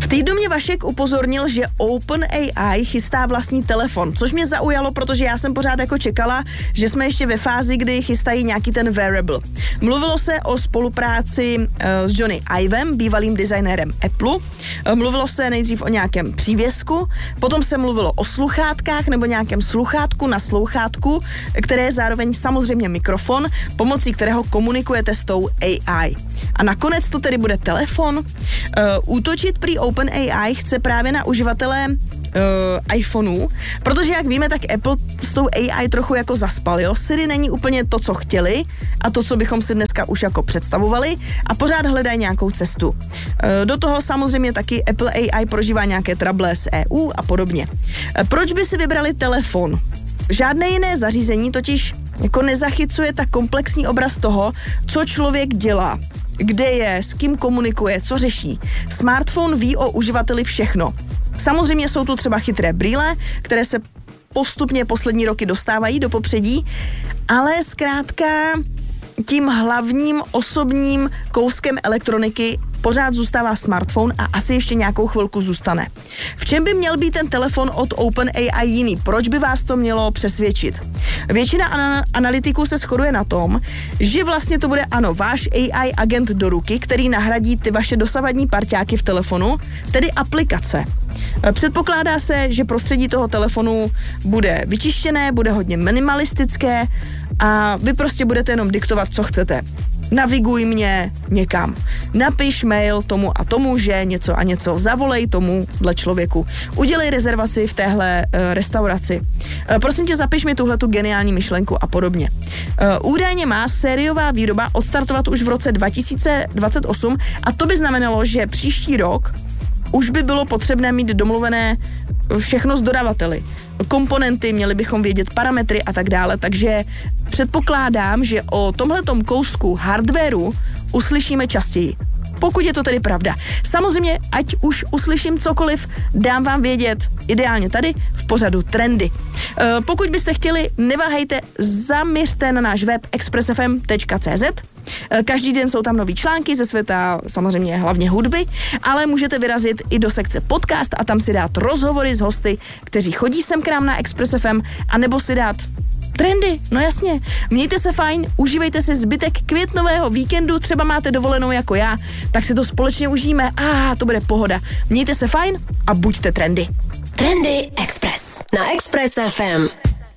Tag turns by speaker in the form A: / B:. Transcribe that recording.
A: V týdnu mě Vašek upozornil, že OpenAI chystá vlastní telefon, což mě zaujalo, protože já jsem pořád jako čekala, že jsme ještě ve fázi, kdy chystají nějaký ten wearable. Mluvilo se o spolupráci s Johnny Ivem, bývalým designérem Apple. Mluvilo se nejdřív o nějakém přívěsku, potom se mluvilo o sluchátkách nebo nějakém sluchátku na slouchátku, které je zároveň samozřejmě mikrofon, pomocí kterého komunikujete s tou AI. A nakonec to tedy bude telefon. Útočit prý OpenAI chce právě na uživatele iPhoneů, protože jak víme, tak Apple s tou AI trochu jako zaspal, jo. Siri není úplně to, co chtěli a to, co bychom si dneska už jako představovali a pořád hledají nějakou cestu. Do toho samozřejmě taky Apple AI prožívá nějaké trable s EU a podobně. Proč by si vybrali telefon? Žádné jiné zařízení totiž jako nezachycuje tak komplexní obraz toho, co člověk dělá, kde je, s kým komunikuje, co řeší. Smartphone ví o uživateli všechno. Samozřejmě jsou tu třeba chytré brýle, které se postupně poslední roky dostávají do popředí, ale zkrátka tím hlavním osobním kouskem elektroniky pořád zůstává smartphone a asi ještě nějakou chvilku zůstane. V čem by měl být ten telefon od OpenAI jiný? Proč by vás to mělo přesvědčit? Většina analytiků se shoduje na tom, že vlastně to bude váš AI agent do ruky, který nahradí ty vaše dosavadní parťáky v telefonu, tedy aplikace. Předpokládá se, že prostředí toho telefonu bude vyčištěné, bude hodně minimalistické a vy prostě budete jenom diktovat, co chcete. Naviguj mě někam. Napiš mail tomu a tomu, že něco a něco. Zavolej tomuhle člověku. Udělej rezervaci v téhle restauraci. Prosím tě, zapiš mi tuhletu geniální myšlenku a podobně. Údajně má sériová výroba odstartovat už v roce 2028 a to by znamenalo, že příští rok už by bylo potřebné mít domluvené všechno s dodavateli. Komponenty, měli bychom vědět parametry a tak dále, takže předpokládám, že o tomhletom kousku hardwareu uslyšíme častěji. Pokud je to tedy pravda. Samozřejmě, ať už uslyším cokoliv, dám vám vědět, ideálně tady v pořadu Trendy. Pokud byste chtěli, neváhejte, zaměřte na náš web expressfm.cz. Každý den jsou tam nový články ze světa, samozřejmě hlavně hudby, ale můžete vyrazit i do sekce podcast a tam si dát rozhovory s hosty, kteří chodí sem k nám na Express FM, anebo si dát trendy, no jasně. Mějte se fajn, užívejte si zbytek květnového víkendu, třeba máte dovolenou jako já, tak si to společně užijeme, to bude pohoda. Mějte se fajn a buďte trendy.
B: Trendy Express na Express FM.